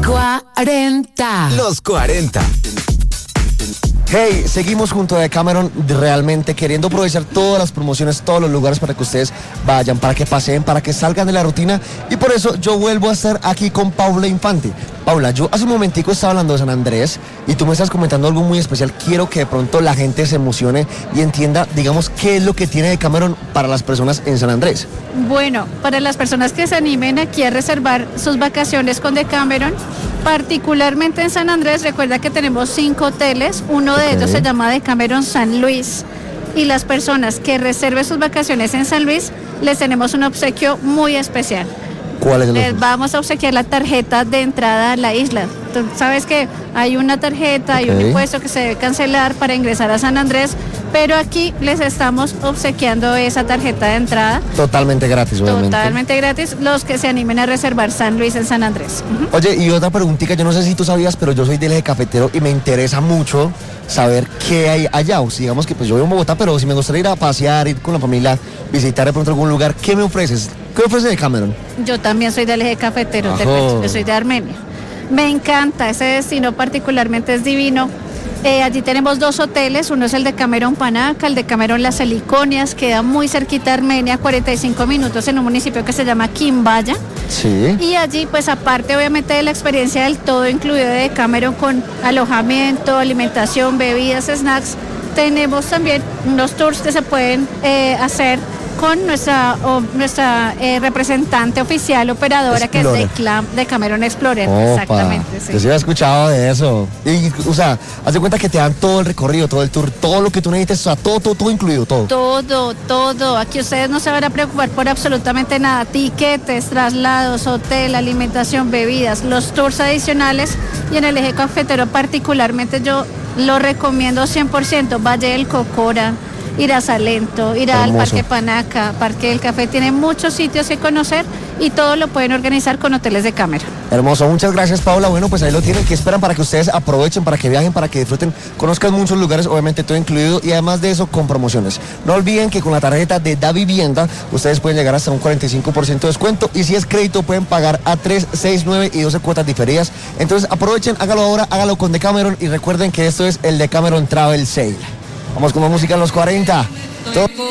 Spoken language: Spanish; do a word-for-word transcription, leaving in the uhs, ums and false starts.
cuarenta. Los cuarenta. Hey, seguimos junto a Decameron realmente queriendo aprovechar todas las promociones, todos los lugares para que ustedes vayan, para que paseen, para que salgan de la rutina. Y por eso yo vuelvo a estar aquí con Paula Infante. Paula, yo hace un momentico estaba hablando de San Andrés y tú me estás comentando algo muy especial. Quiero que de pronto la gente se emocione y entienda, digamos, qué es lo que tiene Decameron para las personas en San Andrés. Bueno, para las personas que se animen aquí a reservar sus vacaciones con Decameron, particularmente en San Andrés, recuerda que tenemos cinco hoteles, uno de okay. ellos se llama Decameron San Luis, y las personas que reserven sus vacaciones en San Luis, les tenemos un obsequio muy especial. ¿Cuál es el Les vamos a obsequiar la tarjeta de entrada a la isla. Tú sabes que hay una tarjeta, okay. hay un impuesto que se debe cancelar para ingresar a San Andrés, pero aquí les estamos obsequiando esa tarjeta de entrada. Totalmente gratis, obviamente. Totalmente gratis, los que se animen a reservar San Luis en San Andrés. Uh-huh. Oye, y otra preguntita, yo no sé si tú sabías, pero yo soy del eje cafetero y me interesa mucho saber qué hay allá. O si digamos que pues yo vivo en Bogotá, pero si me gustaría ir a pasear, ir con la familia, visitar de pronto algún lugar, ¿qué me ofreces? ¿Qué ofrece Decameron? Yo también soy del eje cafetero, te cuento, yo soy de Armenia. Me encanta, ese destino particularmente es divino. Eh, allí tenemos dos hoteles, uno es el Decameron Panaca, el Decameron Las Heliconias, queda muy cerquita de Armenia, cuarenta y cinco minutos en un municipio que se llama Quimbaya. Sí. Y allí, pues aparte obviamente de la experiencia del todo incluido de Decameron con alojamiento, alimentación, bebidas, snacks, tenemos también unos tours que se pueden eh, hacer con nuestra o, nuestra eh, representante oficial operadora Explorer. Que es de Decameron Explorer. Opa, exactamente, sí. Yo sí había escuchado de eso. Y, o sea, haz de cuenta que te dan todo el recorrido, todo el tour, todo lo que tú necesites, o sea, todo, todo, todo incluido, todo. Todo, todo. Aquí ustedes no se van a preocupar por absolutamente nada. Tiquetes, traslados, hotel, alimentación, bebidas, los tours adicionales. Y en el eje cafetero particularmente yo lo recomiendo cien por ciento. Valle del Cocora, ir a Salento, ir al Parque Panaca, Parque del Café, tiene muchos sitios que conocer y todo lo pueden organizar con hoteles Decameron. Hermoso, muchas gracias Paula. Bueno, pues ahí lo tienen, que esperan para que ustedes aprovechen, para que viajen, para que disfruten, conozcan muchos lugares, obviamente todo incluido y además de eso con promociones. No olviden que con la tarjeta de Da Vivienda ustedes pueden llegar hasta un cuarenta y cinco por ciento de descuento y si es crédito pueden pagar a tres, seis, nueve y doce cuotas diferidas. Entonces aprovechen, hágalo ahora, hágalo con Decameron y recuerden que esto es el Decameron Travel Sale. Vamos con la música en los cuarenta. Todo